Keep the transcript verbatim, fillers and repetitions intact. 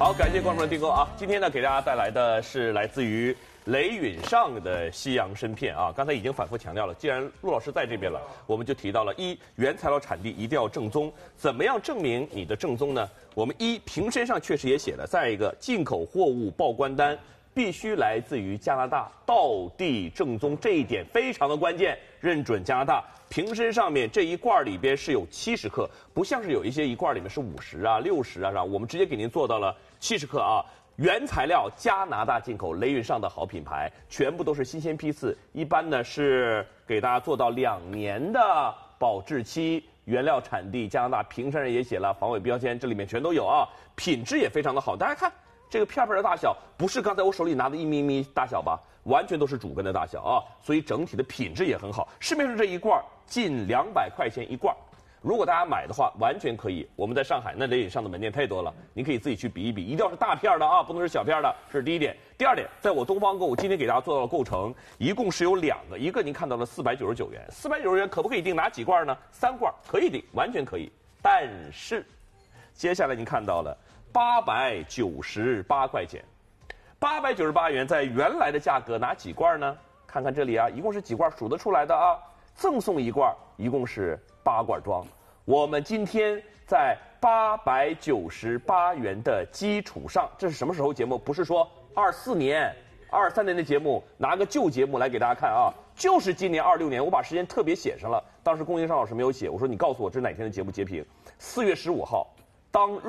好，感谢观众的订购啊！今天呢，给大家带来的是来自于雷允上的西洋参片啊。刚才已经反复强调了，既然陆老师在这边了，我们就提到了：一，原材料产地一定要正宗。怎么样证明你的正宗呢？我们一瓶身上确实也写了，再一个进口货物报关单必须来自于加拿大，道地正宗，这一点非常的关键。认准加拿大。瓶身上面这一罐里边是有七十克，不像是有一些一罐里面是五十啊、六十啊，是吧？我们直接给您做到了七十克啊。原材料加拿大进口，雷允上的好品牌，全部都是新鲜批次，一般呢是给大家做到两年的保质期。原料产地加拿大，瓶身上也写了防伪标签，这里面全都有啊，品质也非常的好。大家看这个片片的大小，不是刚才我手里拿的一咪咪大小吧？完全都是主根的大小啊，所以整体的品质也很好。市面上这一罐近两百块钱一罐，如果大家买的话，完全可以。我们在上海那雷允上的门店太多了，您可以自己去比一比，一定要是大片的啊，不能是小片的。这是第一点。第二点，在我东方购物今天给大家做到了构成，一共是有两个，一个您看到了四百九十九元，四百九十元可不可以订哪几罐呢？三罐可以订，完全可以。但是，接下来您看到了八百九十八块钱。八百九十八元，在原来的价格哪几罐呢？看看这里啊，一共是几罐，数得出来的啊。赠送一罐，一共是八罐装。我们今天在八百九十八元的基础上，这是什么时候节目？不是说二四年、二三年的节目，拿个旧节目来给大家看啊，就是今年二六年，我把时间特别写上了。当时供应商老师没有写，我说你告诉我这是哪天的节目截屏？四月十五号，当日。